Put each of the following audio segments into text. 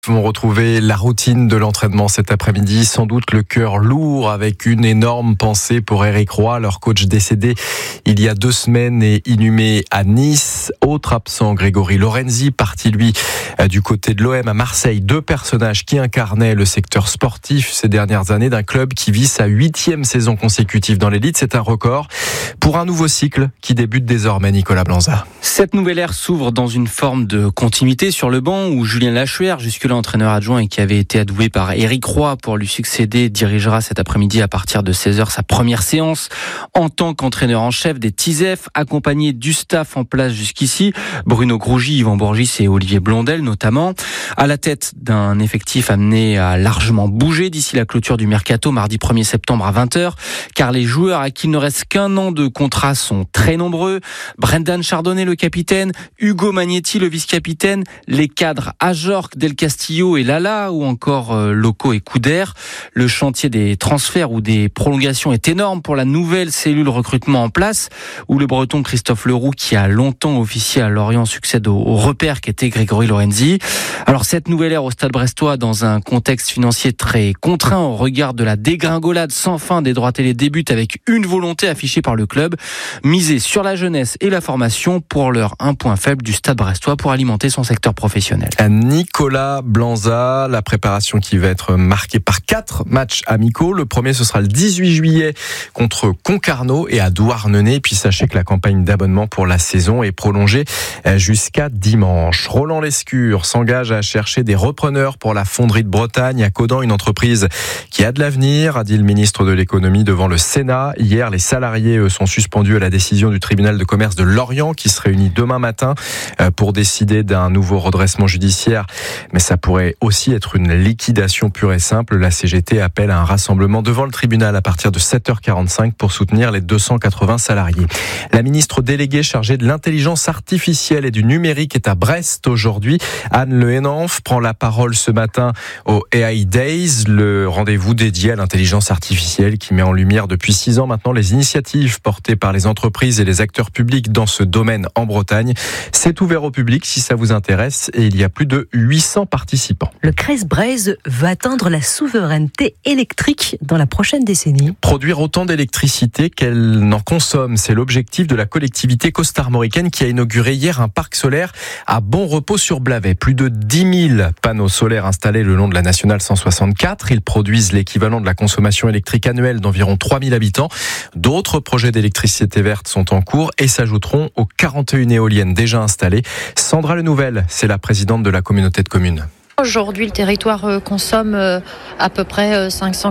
vont retrouver la routine de l'entraînement cet après-midi, sans doute le cœur lourd, avec une énorme pensée pour Éric Roy, leur coach décédé il y a 2 semaines et inhumé à Nice. Autre absent, Grégory Lorenzi, parti lui du côté de l'OM à Marseille. 2 personnages qui incarnaient le secteur sportif ces dernières années d'un club qui vit sa 8e saison consécutive dans l'élite. C'est un record pour un nouveau cycle qui débute désormais, Nicolas Blanza. Cette nouvelle ère s'ouvre dans une forme de continuité sur le banc où Julien Lachuer, jusque-là entraîneur adjoint et qui avait été adoué par Éric Roy pour lui succéder, dirigera cet après-midi à partir de 16h sa première séance en tant qu'entraîneur en chef des TISEF, accompagné du staff en place jusqu'ici, Bruno Grougy, Yvan Bourgis et Olivier Blondel notamment, à la tête d'un effectif amené à largement bouger d'ici la clôture du mercato mardi 1er septembre à 20h, car les joueurs à qui il ne reste qu'un an de contrat sont très nombreux. Brendan Chardonnay, le capitaine, Hugo Magnetti, le vice-capitaine, les cadres Ajorc, Del Castillo et Lala, ou encore Loco et Couder. Le chantier des transferts ou des prolongations est énorme pour la nouvelle cellule recrutement en place, où le Breton Christophe Leroux, qui a longtemps officié à Lorient, succède au repère qu'était Grégory Lorenzi. Alors cette nouvelle ère au Stade brestois, dans un contexte financier très contraint au regard de la dégringolade sans fin des droits télé, débute avec une volonté affichée par le club, miser sur la jeunesse et la formation, pour l'heure un point faible du Stade brestois pour alimenter son secteur professionnel. Nicolas Blanza, la préparation qui va être marquée par 4 matchs amicaux. Le premier, ce sera le 18 juillet contre Concarneau et à Douarnenez. Puis sachez que la campagne d'abonnement pour la saison est prolongée jusqu'à dimanche. Roland Lescure s'engage à chercher des repreneurs pour la fonderie de Bretagne à Caudan, une entreprise qui a de l'avenir, a dit le ministre de l'économie devant le Sénat. Hier, les salariés sont suspendus à la décision du tribunal de commerce de Lorient qui se réunit demain matin pour décider d'un nouveau redressement judiciaire. Mais ça pourrait aussi être une liquidation pure et simple. La CGT appelle à un rassemblement devant le tribunal à partir de 7h45 pour soutenir les 280 salariés. La ministre déléguée chargée de l'intelligence artificielle et du numérique est à Brest aujourd'hui. Anne Le Henanff prend la parole ce matin au AI Days, le rendez-vous dédié à l'intelligence artificielle qui met en lumière depuis 6 ans maintenant les initiatives portées par les entreprises et les acteurs publics dans ce domaine en Bretagne. C'est ouvert au public si ça vous intéresse et il y a plus de 800 participants. Le Creuse-Braise veut atteindre la souveraineté électrique dans la prochaine décennie. Produire autant d'électricité qu'elle n'en consomme, c'est l'objectif de la collectivité costarmoricaine qui a inauguré hier un parc solaire à Bon Repos sur Blavet. Plus de 10 000 panneaux solaires installés le long de la nationale 164. Ils produisent l'équivalent de la consommation électrique annuelle d'environ 3 000 habitants. D'autres projets d'électricité verte sont en cours et s'ajouteront aux 41 éoliennes déjà installées. Sandra Lenouvelle, c'est la présidente de la communauté de communes. Aujourd'hui, le territoire consomme à peu près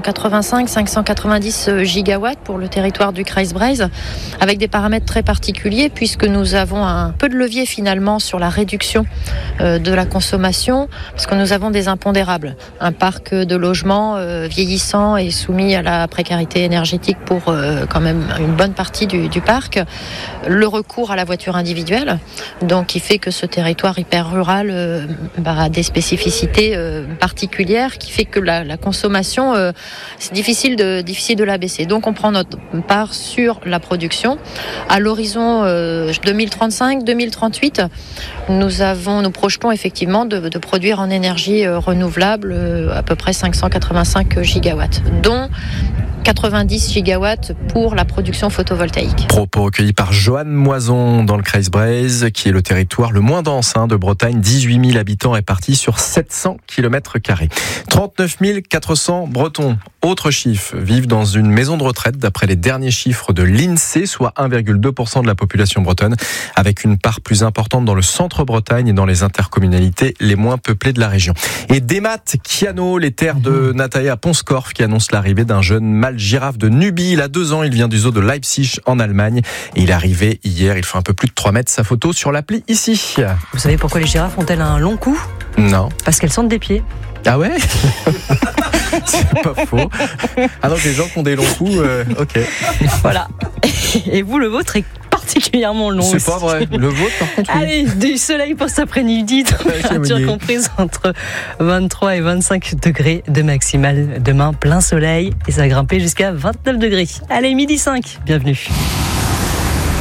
585-590 gigawatts pour le territoire du Creuse-Braise, avec des paramètres très particuliers puisque nous avons un peu de levier finalement sur la réduction de la consommation, parce que nous avons des impondérables. Un parc de logements vieillissant et soumis à la précarité énergétique pour quand même une bonne partie du parc. Le recours à la voiture individuelle, donc qui fait que ce territoire hyper rural a des spécificités particulière qui fait que la consommation, c'est difficile de la baisser. Donc on prend notre part sur la production. À l'horizon 2035-2038, nous projetons effectivement de produire en énergie renouvelable à peu près 585 gigawatts, dont 90 gigawatts pour la production photovoltaïque. Propos recueillis par Joanne Moison dans le Creuse-Braise, qui est le territoire le moins dense de Bretagne. 18 000 habitants répartis sur 700 km². 39 400 Bretons, autre chiffre, vivent dans une maison de retraite d'après les derniers chiffres de l'INSEE, soit 1,2% de la population bretonne, avec une part plus importante dans le centre-Bretagne et dans les intercommunalités les moins peuplées de la région. Et Demat Kiano, les terres de Natalia Ponskorf, qui annonce l'arrivée d'un jeune mâle girafe de Nubie. Il a 2 ans, il vient du zoo de Leipzig en Allemagne. Et il est arrivé hier, il fait un peu plus de 3 mètres. Sa photo sur l'appli ici. Vous savez pourquoi les girafes ont-elles un long cou ? Non. Parce qu'elles sentent des pieds. Ah ouais? C'est pas faux. Ah donc les gens qui ont des longs coups, ok. Voilà. Et vous, le vôtre est particulièrement long. C'est aussi. pas vrai. Le vôtre, par contre, oui. Allez, du soleil pour cet après-midi, température comprise entre 23 et 25 degrés de maximale. Demain, plein soleil et ça va grimper jusqu'à 29 degrés. Allez, 12h05, bienvenue.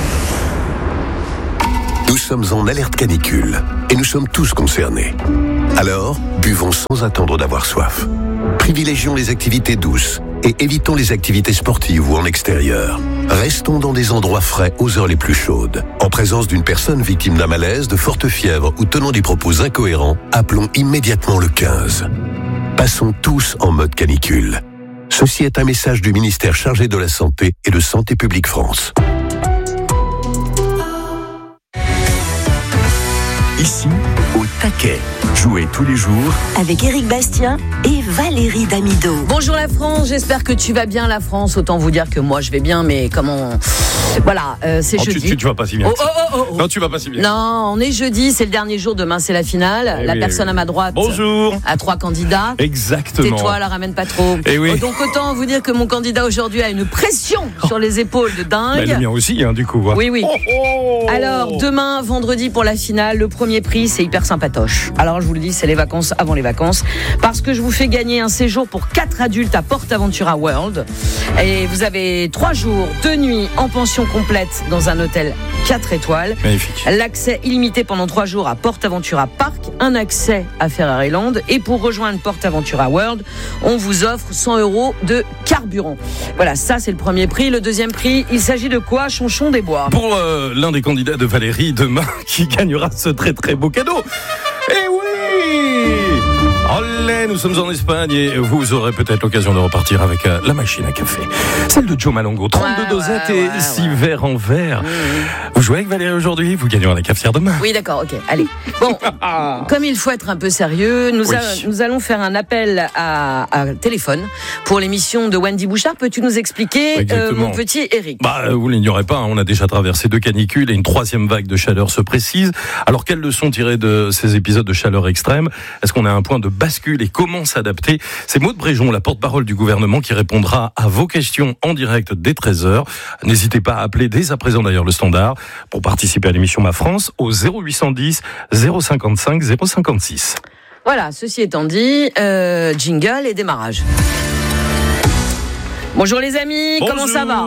Nous sommes en alerte canicule et nous sommes tous concernés. Alors, buvons sans attendre d'avoir soif. Privilégions les activités douces et évitons les activités sportives ou en extérieur. Restons dans des endroits frais aux heures les plus chaudes. En présence d'une personne victime d'un malaise, de forte fièvre ou tenant des propos incohérents, appelons immédiatement le 15. Passons tous en mode canicule. Ceci est un message du ministère chargé de la Santé et de Santé publique France. Ici, au taquet. Jouez tous les jours avec Éric Bastien et Valérie Damido. Bonjour la France, j'espère que tu vas bien la France. Autant vous dire que moi je vais bien, mais comment... Voilà, c'est jeudi. Tu vas pas si bien. Non, tu vas pas si bien. Non, on est jeudi, c'est le dernier jour, demain c'est la finale. La personne à ma droite a 3 candidats. Exactement. Tais-toi, la ramène pas trop. Donc autant vous dire que mon candidat aujourd'hui a une pression sur les épaules de dingue. Le mien aussi, du coup. Oui. Alors, demain, vendredi pour la finale, le premier prix, c'est hyper sympatoche. Alors, je vous le dis, c'est les vacances avant les vacances. Parce que je vous fais gagner un séjour pour 4 adultes à PortAventura World. Et vous avez 3 jours, 2 nuits en pension complète dans un hôtel 4 étoiles. Magnifique. L'accès illimité pendant 3 jours à PortAventura Park, un accès à Ferraryland. Et pour rejoindre PortAventura World, on vous offre 100 € de carburant. Voilà, ça c'est le premier prix. Le deuxième prix, il s'agit de quoi, Chonchon des Bois? Pour l'un des candidats de Valérie demain qui gagnera ce très très beau cadeau. Eh oui! Olé, nous sommes en Espagne et vous aurez peut-être l'occasion de repartir avec la machine à café. Celle de Joe Malongo, 32 dosettes et 6 verres en verre. Vous jouez avec Valérie aujourd'hui, vous gagnerez la cafetière demain. Oui, d'accord, ok, allez. Bon, comme il faut être un peu sérieux, nous allons faire un appel à téléphone pour l'émission de Wendy Bouchard. Peux-tu nous expliquer, mon petit Eric? Vous l'ignorez pas, on a déjà traversé 2 canicules et une 3e vague de chaleur se précise. Alors, quelles leçons tirer de ces épisodes de chaleur extrême? Est-ce qu'on a un point de bascule et comment s'adapter? C'est Maude Bréjon, la porte-parole du gouvernement, qui répondra à vos questions en direct dès 13h. N'hésitez pas à appeler dès à présent d'ailleurs le standard pour participer à l'émission Ma France au 0810 055 056. Voilà, ceci étant dit, jingle et démarrage. Bonjour les amis, comment ça va?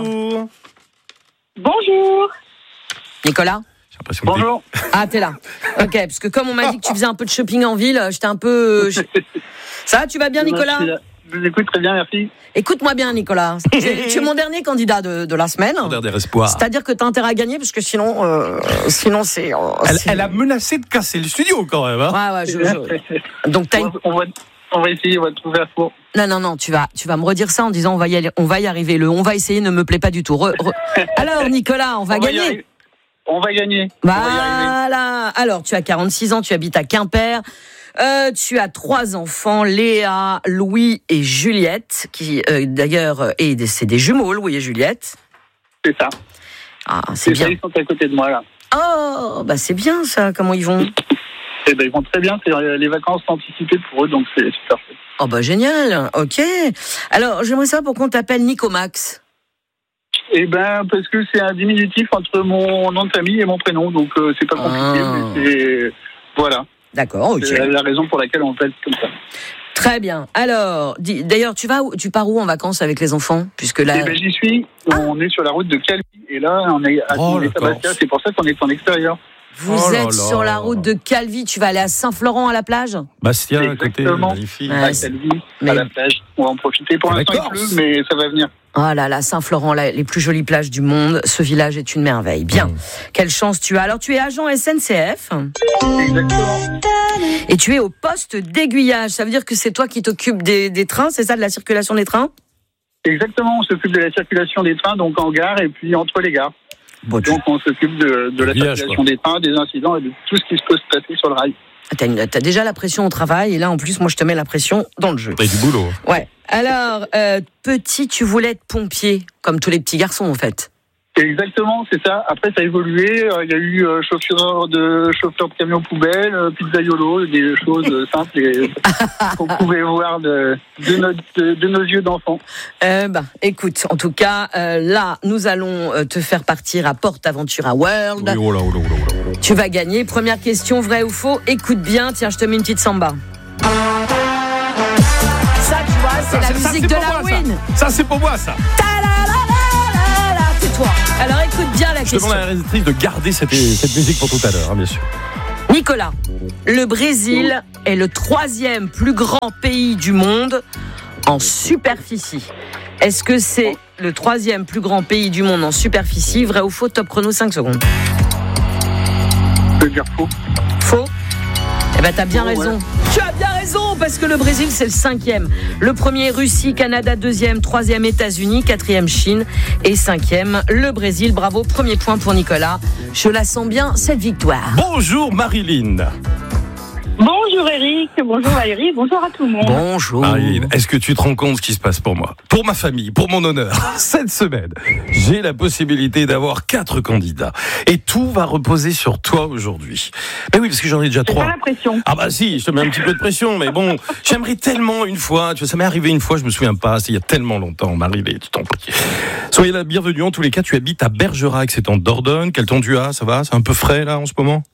Bonjour. Nicolas? Bonjour. Ah, t'es là. Ok, parce que comme on m'a dit que tu faisais un peu de shopping en ville, j'étais un peu... Ça va, tu vas bien, Nicolas? Je vous écoute très bien, merci. Écoute-moi bien, Nicolas. Tu es mon dernier candidat de la semaine. Mon dernier espoir. C'est-à-dire que tu as intérêt à gagner, parce que sinon c'est... Elle a menacé de casser le studio, quand même. Ouais. Donc, on va essayer, on va trouver un four. Non, tu vas me redire ça en disant on va y arriver. Le on va essayer ne me plaît pas du tout. Alors, Nicolas, on va gagner. On va gagner. Voilà. Alors, tu as 46 ans, tu habites à Quimper. Tu as 3 enfants, Léa, Louis et Juliette, qui d'ailleurs, c'est des jumeaux, Louis et Juliette. C'est ça. Ah, c'est bien. Ça, ils sont à côté de moi, là. Oh, c'est bien ça, comment ils vont? Ils vont très bien, c'est les vacances anticipées pour eux, donc c'est super chouette. Oh, génial, ok. Alors, j'aimerais savoir pourquoi on t'appelle Nicomax. Parce que c'est un diminutif entre mon nom de famille et mon prénom, donc c'est pas compliqué, mais c'est... Voilà. D'accord, ok. C'est la raison pour laquelle on m'appelle comme ça. Très bien. Alors, d'ailleurs, tu pars où en vacances avec les enfants? Puisque là... j'y suis. On est sur la route de Calvi, et là, on est à Bastia, c'est pour ça qu'on est en extérieur. Vous êtes sur la route de Calvi, tu vas aller à Saint-Florent à la plage? Bastia, à côté, magnifique. À Calvi, à la plage. On va en profiter. Pour l'instant, il pleut, mais ça va venir. Oh là là, Saint-Florent, les plus jolies plages du monde. Ce village est une merveille. Bien. Quelle chance tu as. Alors, tu es agent SNCF. Exactement. Et tu es au poste d'aiguillage. Ça veut dire que c'est toi qui t'occupes des trains, c'est ça, de la circulation des trains? Exactement. On s'occupe de la circulation des trains, donc en gare et puis entre les gares. Donc, on s'occupe de la circulation des trains, des incidents et de tout ce qui peut se passer sur le rail. T'as déjà la pression au travail et là, en plus, moi, je te mets la pression dans le jeu. T'as du boulot. Ouais. Alors, petit, tu voulais être pompier, comme tous les petits garçons, en fait. Exactement, c'est ça. Après, ça a évolué. Il y a eu chauffeur de camion poubelle, pizzaiolo, des choses simples et qu'on pouvait voir de nos yeux d'enfants. Écoute, en tout cas, là, nous allons te faire partir à PortAventura World. Oui, Tu vas gagner. Première question, vrai ou faux? Écoute bien. Tiens, je te mets une petite samba. Ça, tu vois, c'est la musique de la win. Ça, c'est pour moi, ça. Toi. Alors écoute bien la question. Je demande à la réalisatrice de garder cette musique pour tout à l'heure, bien sûr. Nicolas, le Brésil est le 3e plus grand pays du monde en superficie. Est-ce que c'est le 3e plus grand pays du monde en superficie? Vrai ou faux? Top chrono, 5 secondes. Je veux dire faux. Faux? Eh ben t'as bien raison. Tu as bien raison, parce que le Brésil c'est le 5e. Le premier Russie, Canada 2e, 3e États-Unis, 4e Chine et 5e le Brésil. Bravo, premier point pour Nicolas. Je la sens bien cette victoire. Bonjour Marilyn. Bonjour Eric, bonjour Valérie, bonjour à tout le monde. Bonjour. Marilyn, est-ce que tu te rends compte ce qui se passe pour moi, pour ma famille, pour mon honneur? Cette semaine, j'ai la possibilité d'avoir 4 candidats. Et tout va reposer sur toi aujourd'hui. Mais oui, parce que j'en ai déjà 3. J'ai pas la pression. Ah bah si, je te mets un petit peu de pression, mais bon, j'aimerais tellement une fois, tu vois, ça m'est arrivé une fois, je me souviens pas, c'est il y a tellement longtemps, Marilyn, tu t'en prie. Soyez la bienvenue, en tous les cas, tu habites à Bergerac, c'est en Dordogne. Quel temps tu as, ça va? C'est un peu frais là en ce moment?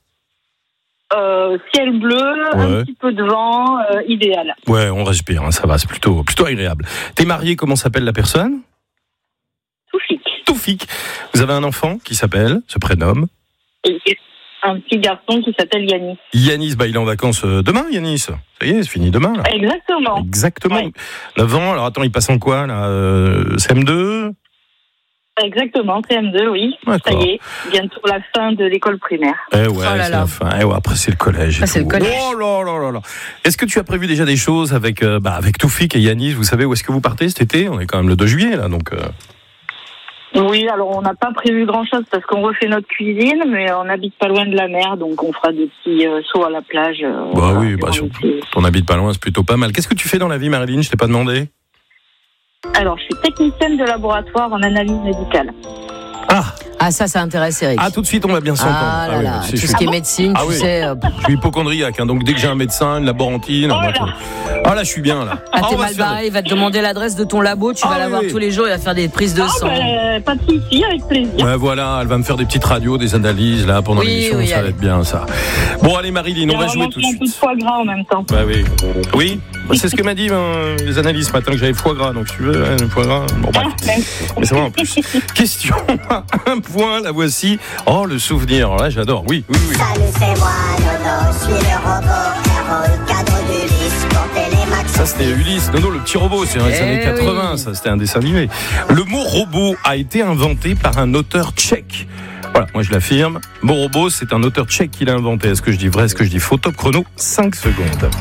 Ciel bleu, un petit peu de vent, idéal. Ouais, on respire, hein, ça va, c'est plutôt agréable. T'es marié, comment s'appelle la personne? Toufik. Vous avez un enfant qui se prénomme? Et un petit garçon qui s'appelle Yanis. Yanis, il est en vacances demain, Yanis. Ça y est, c'est fini demain. Là. Exactement. Ouais. 9 ans, alors attends, il passe en quoi là? CM2? Exactement, CM2, oui. D'accord. Ça y est, bientôt la fin de l'école primaire. C'est la fin. Après, c'est le collège. C'est le collège. Oh là. Est-ce que tu as prévu déjà des choses avec Toufik et Yanis? Vous savez où est-ce que vous partez cet été? On est quand même le 2 juillet, là, donc... Oui, alors on n'a pas prévu grand-chose parce qu'on refait notre cuisine, mais on n'habite pas loin de la mer, donc on fera des petits sauts à la plage. On n'habite pas loin, c'est plutôt pas mal. Qu'est-ce que tu fais dans la vie, Marilyn? Je t'ai pas demandé. Alors, je suis technicienne de laboratoire en analyse médicale. Ah, ça intéresse Eric. Ah, tout de suite, on va bien s'entendre. Tout ce qui est médecine, tu sais... Je suis hypochondriaque, hein, donc dès que j'ai un médecin, une laborantine... là, je suis bien, là. T'es mal barré, il va te demander l'adresse de ton labo, tu vas la voir tous les jours, il va faire des prises de sang. Pas de soucis, avec plaisir. Ouais, voilà, elle va me faire des petites radios, des analyses, là, pendant l'émission, ça va être bien, ça. Bon, allez, Marilyn, on va jouer tout de suite. Un peu de foie gras en même temps. Oui, c'est ce que m'a dit les analyses ce matin, que j'avais foie gras, donc si tu veux, foie gras... Bon, mais c'est vrai, en plus. Question un point, la voici. Oh, le souvenir, alors là, j'adore, oui. Salut, c'est moi, Nono, je suis le robot, héros, le cadre d'Ulysse, pour Télémax. Ça, c'était Ulysse, Nono, le petit robot, c'est dans les années 80, ça, c'était un dessin animé. Le mot robot a été inventé par un auteur tchèque. Voilà, moi je l'affirme. Mon robot, c'est un auteur tchèque qui l'a inventé. Est-ce que je dis vrai, est-ce que je dis faux? Top chrono, 5 secondes.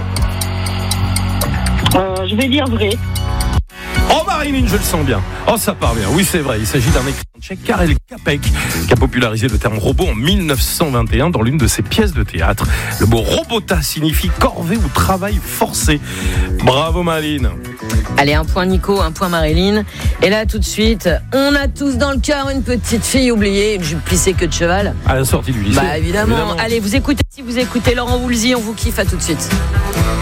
Je vais dire vrai. Oh, Marilyn, je le sens bien. Oh, ça part bien. Oui, c'est vrai. Il s'agit d'un écrivain tchèque, Karel Čapek, qui a popularisé le terme robot en 1921 dans l'une de ses pièces de théâtre. Le mot robota signifie corvée ou travail forcé. Bravo, Marilyn. Allez, un point Nico, un point Marilyn. Et là, tout de suite, on a tous dans le cœur une petite fille oubliée, une jupe plissée queue de cheval. À la sortie du lycée. Évidemment. Allez, si vous écoutez Laurent Woolsey, on vous kiffe, à tout de suite.